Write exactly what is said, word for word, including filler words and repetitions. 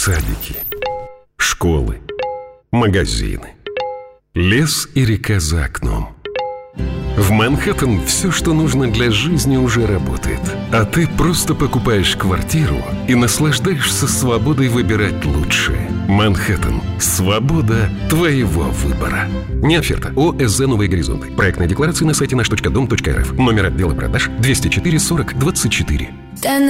Садики, школы, магазины, лес и река за окном. В Манхэттен все, что нужно для жизни, уже работает. А ты просто покупаешь квартиру и наслаждаешься свободой выбирать лучшее. Манхэттен. Свобода твоего выбора. Не оферта. ОСЗ «Новые горизонты». Проектная декларация на сайте наш точка дом точка рф. Номер отдела продаж двести четыре сорок двадцать четыре.